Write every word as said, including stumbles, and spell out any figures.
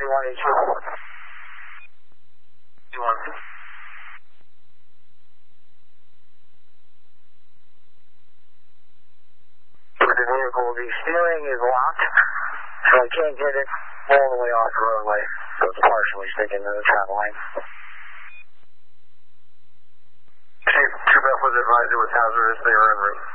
one E two. You want to? The vehicle, the steering is locked, so I can't get it all the way off the roadway, so it's partially sticking to the travel lane. Chief, True Beth was advised it was hazardous, they were en route.